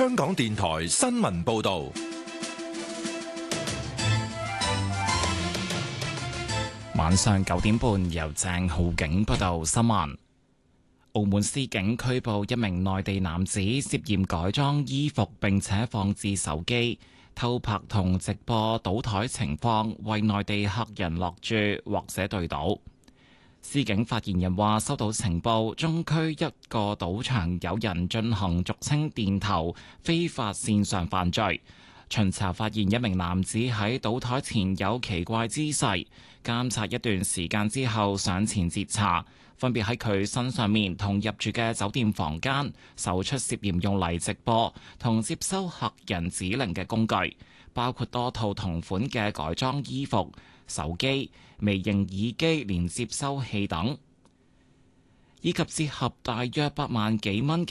香港電台新聞報道。 晚上9點半，由鄭浩景報道新聞。澳門司警拘捕一名內地男子，涉嫌改裝衣服並且放置手機，偷拍同直播賭台情況，為內地客人落注或者對賭。司警發言人話：收到情報，中區一個賭場有人進行俗稱電頭非法線上犯罪。巡查發現一名男子喺賭台前有奇怪姿勢，監察一段時間之後上前截查，分別喺佢身上面同入住嘅酒店房間搜出涉嫌用嚟直播同接收客人指令嘅工具，包括多套同款嘅改裝衣服、手機、微型耳機連接收器等，以及折合大約8萬幾蚊嘅